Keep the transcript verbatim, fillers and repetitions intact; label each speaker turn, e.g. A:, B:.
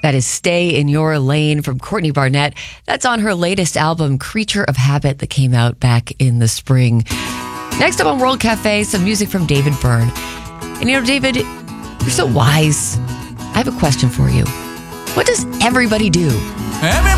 A: That is Stay in Your Lane from Courtney Barnett. That's on her latest album, Creature of Habit, that came out back in the spring. Next up on World Cafe, some music from David Byrne. And you know, David, you're so wise. I have a question for you. What does everybody do?